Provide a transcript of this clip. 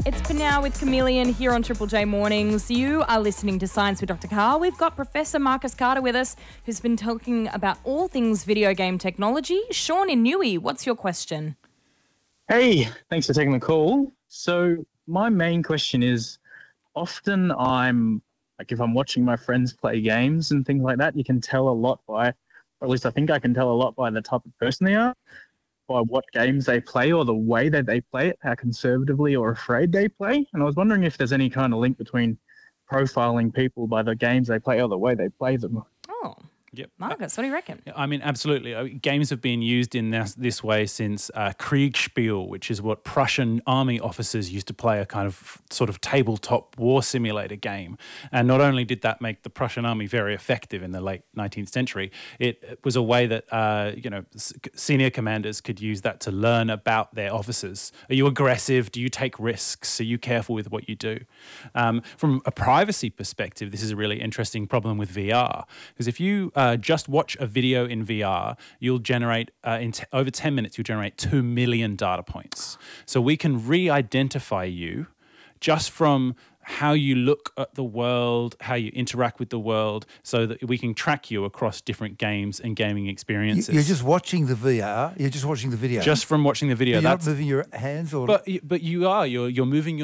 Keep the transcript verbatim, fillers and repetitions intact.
It's Panow with Chameleon here on Triple J Mornings. You are listening to Science with Doctor Carr. We've got Professor Marcus Carter with us, who's been talking about all things video game technology. Sean in Newey, what's your question? Hey, thanks for taking the call. So my main question is, often I'm, like if I'm watching my friends play games and things like that, you can tell a lot by, or at least I think I can tell a lot by the type of person they are, by what games they play or the way that they play it, how conservatively or afraid they play. And I was wondering if there's any kind of link between profiling people by the games they play or the way they play them. Oh, Yep. Marcus, what do you reckon? I mean, absolutely. Uh, Games have been used in this, this way since uh, Kriegspiel, which is what Prussian army officers used to play, a kind of sort of tabletop war simulator game. And not only did that make the Prussian army very effective in the late nineteenth century, it, it was a way that uh, you know s- senior commanders could use that to learn about their officers. Are you aggressive? Do you take risks? Are you careful with what you do? Um, from a privacy perspective, this is a really interesting problem with V R, because if you uh, just watch a video in V R, you'll generate, uh, in t- over ten minutes, you'll generate two million data points. So we can re-identify you just from how you look at the world, how you interact with the world, so that we can track you across different games and gaming experiences. You're just watching the V R. You're just watching the video. Just from watching the video. You're That's, not moving your hands or. but, but you are. You're, you're moving your